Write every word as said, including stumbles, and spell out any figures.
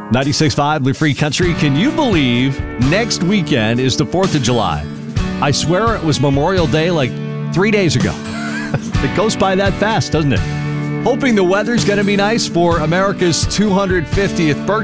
ninety-six point five, the Free Country. Can you believe next weekend is the fourth of July? I swear it was Memorial Day like three days ago. It goes by that fast, doesn't it? Hoping the weather's going to be nice for America's two hundred fiftieth birthday.